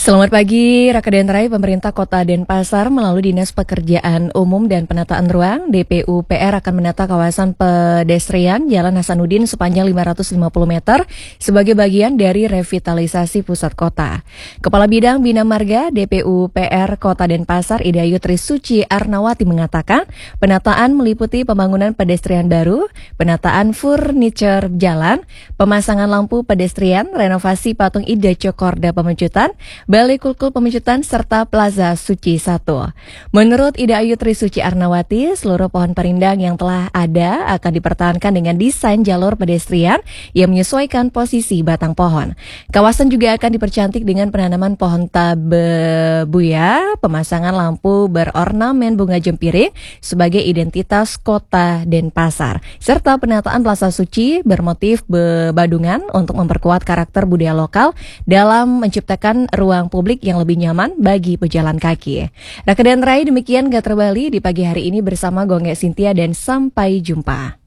Selamat pagi, Rakedan Rai. Pemerintah Kota Denpasar melalui Dinas Pekerjaan Umum dan Penataan Ruang (DPUPR) akan menata kawasan pedestrian Jalan Hasanuddin sepanjang 550 meter sebagai bagian dari revitalisasi pusat kota. Kepala Bidang Bina Marga DPUPR Kota Denpasar Idayu Trisuci Arnawati mengatakan, penataan meliputi pembangunan pedestrian baru, penataan furniture jalan, pemasangan lampu pedestrian, renovasi patung Ida Cokorda Pemecutan, Balai Kulkul Pemecutan, serta Plaza Suci 1. Menurut Ida Ayu Trisuci Arnawati, seluruh pohon perindang yang telah ada akan dipertahankan dengan desain jalur pedestrian yang menyesuaikan posisi batang pohon. Kawasan juga akan dipercantik dengan penanaman pohon tabebuya, pemasangan lampu berornamen bunga jempiring sebagai identitas kota Denpasar, serta penataan Plaza Suci bermotif bebadungan untuk memperkuat karakter budaya lokal dalam menciptakan ruang publik yang lebih nyaman bagi pejalan kaki. Rakedan Rai, demikian Gatra Bali di pagi hari ini bersama Gongge Sintia dan sampai jumpa.